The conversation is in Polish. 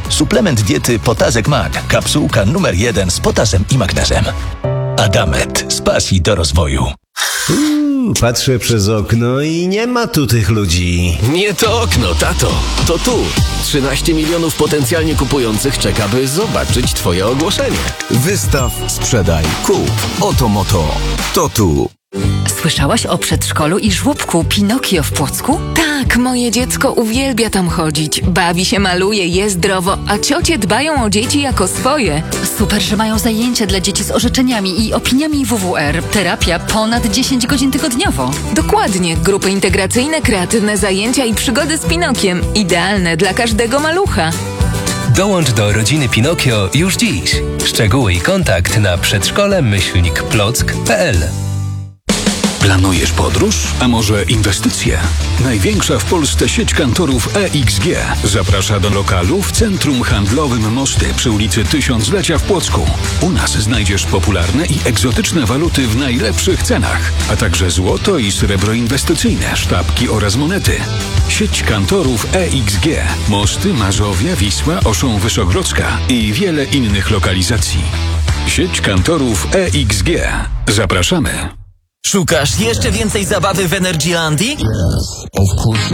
Suplement diety Potazek Mag. Kapsułka numer 1 z potasem i magnezem. Adamet. Z pasji do rozwoju. Patrzę przez okno i nie ma tu tych ludzi. Nie to okno, tato. To tu. 13 milionów potencjalnie kupujących czeka, by zobaczyć twoje ogłoszenie. Wystaw, sprzedaj, kup. Oto Moto. To tu. Słyszałaś o przedszkolu i żłobku Pinokio w Płocku? Tak, moje dziecko uwielbia tam chodzić. Bawi się, maluje, je zdrowo, a ciocie dbają o dzieci jako swoje. Super, że mają zajęcia dla dzieci z orzeczeniami i opiniami WWR. Terapia ponad 10 godzin tygodniowo. Dokładnie. Grupy integracyjne, kreatywne zajęcia i przygody z Pinokiem. Idealne dla każdego malucha. Dołącz do rodziny Pinokio już dziś. Szczegóły i kontakt na przedszkole-plock.pl. Planujesz podróż? A może inwestycje? Największa w Polsce sieć kantorów EXG zaprasza do lokalu w Centrum Handlowym Mosty przy ulicy Tysiąclecia w Płocku. U nas znajdziesz popularne i egzotyczne waluty w najlepszych cenach, a także złoto i srebro inwestycyjne, sztabki oraz monety. Sieć kantorów EXG, Mosty, Mazowia, Wisła, Oszą Wyszogrodzka i wiele innych lokalizacji. Sieć kantorów EXG. Zapraszamy. Szukasz jeszcze więcej zabawy w Energylandii?